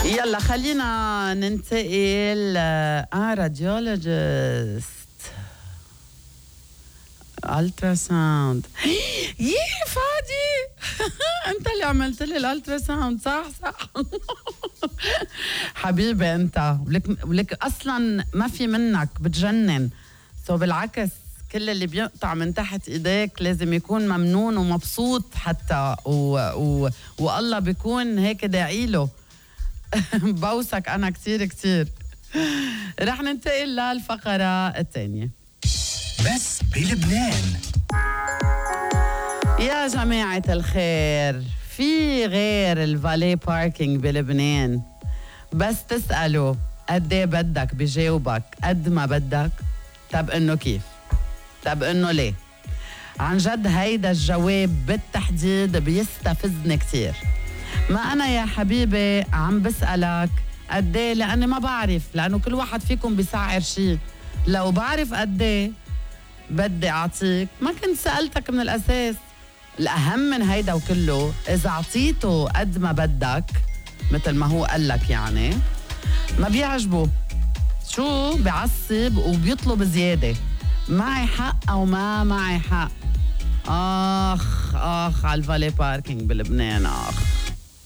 يلا خلينا ننتقل راديولوجيست الترا ساوند. فادي انت اللي عملت لي الالترا ساوند. صح حبيبي انت ولك اصلا ما في منك بتجنن. بالعكس كل اللي بيقطع من تحت ايديك لازم يكون ممنون ومبسوط حتى والله بيكون هيك داعي له. بوسك انا كتير كتير. رح ننتقل للفقرة الثانية. بس بلبنان. يا جماعة الخير، في غير الفالي باركينج بلبنان؟ بس تسأله قد ايه بدك بجاوبك قد ما بدك. طب انه كيف؟ طب انه ليه؟ عن جد هيدا الجواب بالتحديد بيستفزني كتير. ما انا يا حبيبي عم بسألك قد ايه لاني ما بعرف، لانه كل واحد فيكم بيسعر شيء. لو بعرف قد ايه بدي اعطيك ما كنت سألتك من الاساس. الاهم من هيدا وكله اذا اعطيته قد ما بدك مثل ما هو قالك يعني ما بيعجبه، شو بيعصب وبيطلب زيادة. معي حق او ما معي حق. اخ على الفالي باركينج بلبنان. اخ